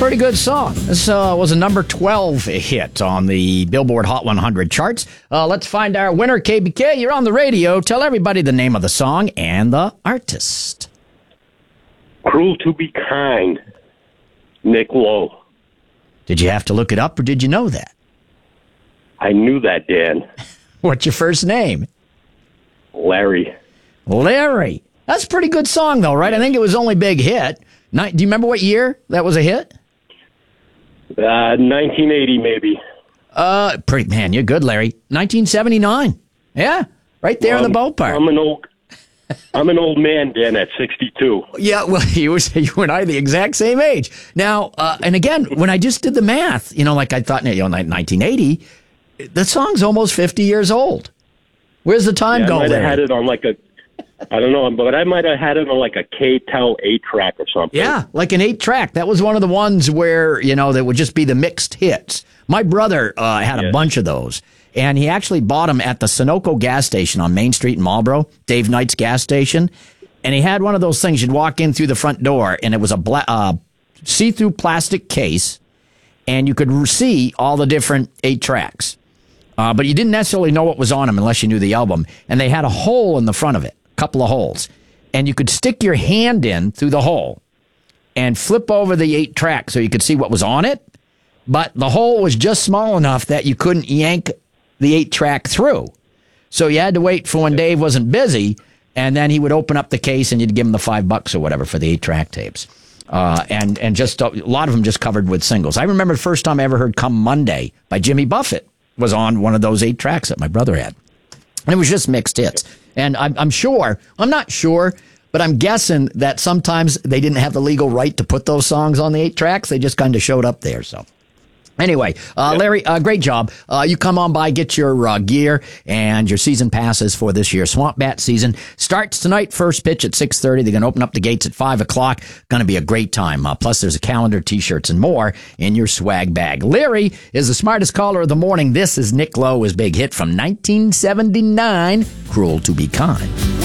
pretty good song. This was a number 12 hit on the Billboard Hot 100 charts. Let's find our winner, KBK. You're on the radio. Tell everybody the name of the song and the artist. Cruel to Be Kind, Nick Lowe. Did you have to look it up, or did you know that? I knew that, Dan. What's your first name? Larry. Larry. That's a pretty good song, though, right? I think it was only big hit. Do you remember what year that was a hit? 1980, maybe. Man, you're good, Larry. 1979. Yeah, right there in the ballpark. I'm an old man, Dan, at 62. Yeah, well, you and I are the exact same age. Now, and again, when I just did the math, like I thought, 1980, the song's almost 50 years old. Where's the time going? I might have had it on I don't know, but I might have had it on like a K-Tel 8-track or something. Yeah, like an 8-track. That was one of the ones where, that would just be the mixed hits. My brother had a bunch of those, and he actually bought them at the Sunoco gas station on Main Street in Marlboro, Dave Knight's gas station. And he had one of those things. You'd walk in through the front door, and it was a see-through plastic case, and you could see all the different 8 tracks. But you didn't necessarily know what was on them unless you knew the album. And they had a hole in the front of it. Couple of holes, and you could stick your hand in through the hole and flip over the 8 track so you could see what was on it, but the hole was just small enough that you couldn't yank the 8 track through. So you had to wait for when Dave wasn't busy, and then he would open up the case and you'd give him the $5 or whatever for the 8 track tapes. And just a lot of them just covered with singles. I remember the first time I ever heard Come Monday by Jimmy Buffett was on one of those 8 tracks that my brother had. And it was just mixed hits. And I'm not sure, but I'm guessing that sometimes they didn't have the legal right to put those songs on the 8 tracks. They just kind of showed up there. So anyway, Larry, great job. You come on by, get your gear and your season passes for this year's Swamp Bat season. Starts tonight, first pitch at 6:30. They're going to open up the gates at 5 o'clock. Going to be a great time. Plus, there's a calendar, T-shirts, and more in your swag bag. Larry is the smartest caller of the morning. This is Nick Lowe, his big hit from 1979, Cruel to Be Kind.